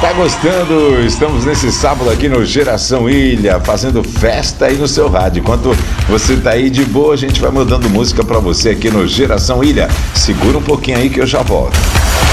Tá gostando? Estamos nesse sábado aqui no Geração Ilha, fazendo festa aí no seu rádio. Enquanto você tá aí de boa, a gente vai mudando música pra você aqui no Geração Ilha. Segura um pouquinho aí que eu já volto.